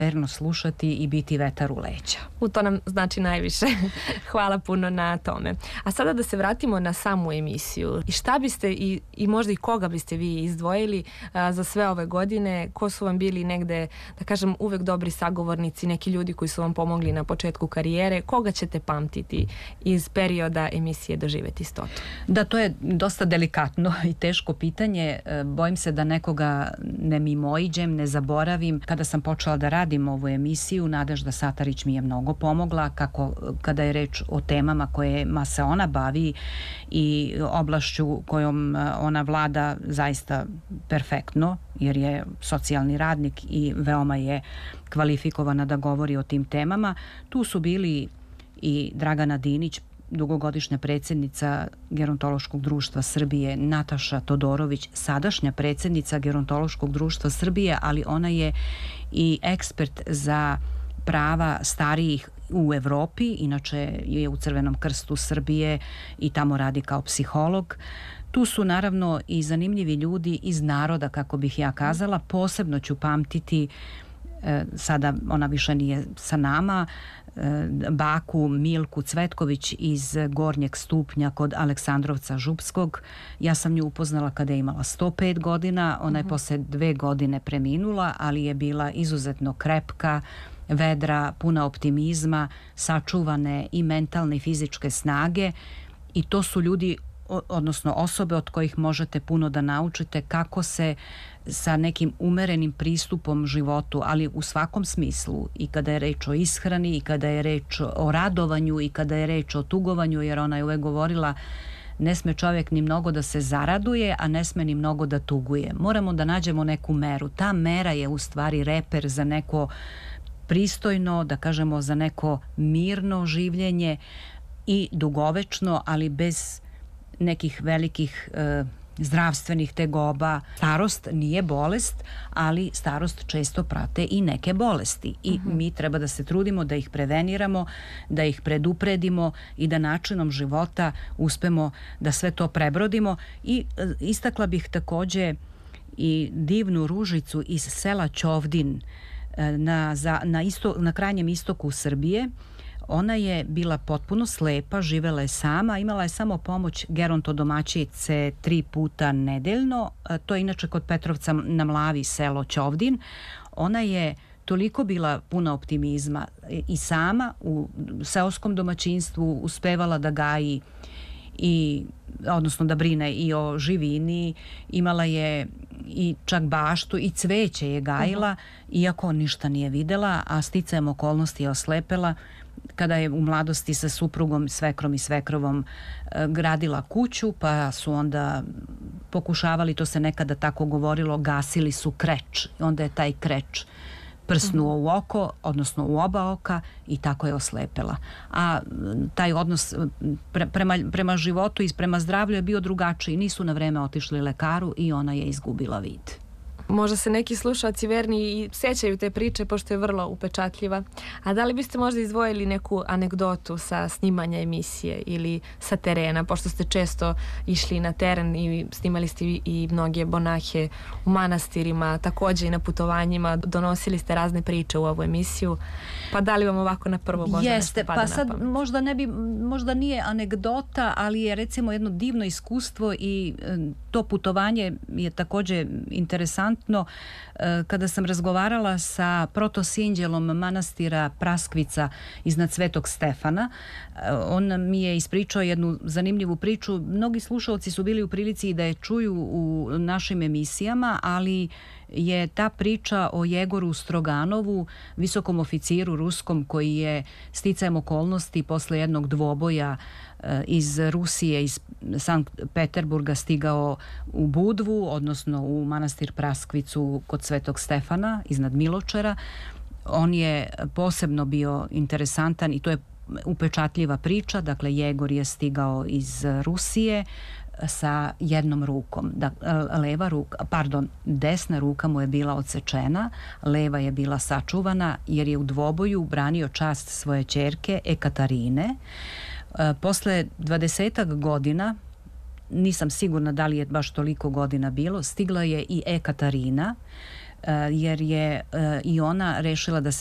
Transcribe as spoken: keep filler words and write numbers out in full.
verno slušati i biti vetar u leđa. U to nam znači najviše. Hvala puno na tome. A sada da se vratimo na samu emisiju. I šta biste i, i možda i koga biste vi izdvojili a, za sve ove godine? Ko su vam bili negde, da kažem, uvek dobri sagovornici, neki ljudi koji su vam pomogli na početku karijere? Koga ćete pamtiti iz perioda emisije Doživeti stotu? Da, to je dosta delikatno i teško pitanje. Bojim se da nekoga ne mimoiđem, ne zaboravim. Kada sam počela da radim ovu emisiju, Nadežda Satarić mi je mnogo pomogla kako, kada je reč o temama kojima se ona bavi i oblašću kojom ona vlada zaista perfektno, jer je socijalni radnik i veoma je kvalifikovana da govori o tim temama. Tu su bili i Dragana Dinić, dugogodišnja predsjednica Gerontološkog društva Srbije, Nataša Todorović, sadašnja predsjednica Gerontološkog društva Srbije, ali ona je i ekspert za prava starijih u Evropi, inače je u Crvenom krstu Srbije i tamo radi kao psiholog. Tu su naravno i zanimljivi ljudi iz naroda, kako bih ja kazala. Posebno ću pamtiti, e, sada ona više nije sa nama, e, baku Milku Cvetković iz Gornjeg Stupnja kod Aleksandrovca Župskog. Ja sam nju upoznala kada je imala sto pet godina, ona je posle dve godine preminula, ali je bila izuzetno krepka, vedra, puna optimizma, sačuvane i mentalne i fizičke snage, i to su ljudi, odnosno osobe od kojih možete puno da naučite kako se sa nekim umerenim pristupom životu, ali u svakom smislu, i kada je reč o ishrani, i kada je reč o radovanju, i kada je reč o tugovanju, jer ona je uvek govorila ne sme čovjek ni mnogo da se zaraduje, a ne sme ni mnogo da tuguje. Moramo da nađemo neku meru. Ta mera je u stvari reper za neko pristojno, da kažemo za neko mirno življenje i dugovečno, ali bez nekih velikih e, zdravstvenih tegoba. Starost nije bolest, ali starost često prate i neke bolesti i uh-huh. mi treba da se trudimo da ih preveniramo, da ih predupredimo i da načinom života uspemo da sve to prebrodimo. I e, istakla bih takođe i divnu Ružicu iz sela Ćovdin na, za, na, isto, na krajnjem istoku Srbije. Ona je bila potpuno slepa, živela je sama, imala je samo pomoć gerontodomaćice tri puta nedeljno. To je inače kod Petrovca na Mlavi, selo Ćovdin. Ona je toliko bila puna optimizma i sama u seoskom domaćinstvu uspevala da gaji i odnosno da brine i o živini, imala je i čak baštu i cveće je gajila, uh-huh. iako ništa nije videla, a sticajem okolnosti je oslepela kada je u mladosti sa suprugom, svekrom i svekrovom e, gradila kuću, pa su onda pokušavali, to se nekada tako govorilo, gasili su kreč. Onda je taj kreč prsnuo u oko, odnosno u oba oka, i tako je oslepela. A taj odnos pre, prema, prema životu i prema zdravlju je bio drugačiji. Nisu na vreme otišli lekaru i ona je izgubila vid. Možda se neki slušalci verni i sjećaju te priče, pošto je vrlo upečatljiva. A da li biste možda izdvojili neku anegdotu sa snimanja emisije ili sa terena, pošto ste često išli na teren i snimali ste i mnoge monahe u manastirima, također i na putovanjima, donosili ste razne priče u ovu emisiju, pa da li vam ovako na prvo možda Jeste, pa sad možda ne bi, možda nije anegdota, ali je recimo jedno divno iskustvo i to putovanje je također interesantno. Kada sam razgovarala sa protosinđelom manastira Praskvica iznad Svetog Stefana, on mi je ispričao jednu zanimljivu priču. Mnogi slušalci su bili u prilici da je čuju u našim emisijama, ali je ta priča o Jegoru Stroganovu, visokom oficiru ruskom koji je sticajem okolnosti posle jednog dvoboja iz Rusije, iz Sankt Peterburga stigao u Budvu, odnosno u manastir Praskvicu kod Svetog Stefana iznad Miločera. On je posebno bio interesantan i to je upečatljiva priča. Dakle, Jegor je stigao iz Rusije sa jednom rukom. Da, leva ruka, pardon, desna ruka mu je bila odsečena, leva je bila sačuvana jer je u dvoboju branio čast svoje ćerke Ekaterine. E, posle dvadesetak godina, nisam sigurna da li je baš toliko godina bilo, stigla je i Ekaterina jer je i ona rešila da se